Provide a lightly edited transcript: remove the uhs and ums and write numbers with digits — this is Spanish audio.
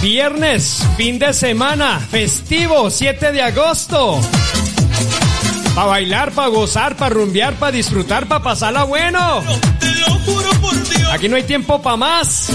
Viernes, fin de semana, festivo, 7 de agosto. Pa' bailar, pa' gozar, pa' rumbear, pa' disfrutar, pa' pasarla bueno. Te lo juro por Dios. Aquí no hay tiempo pa' más.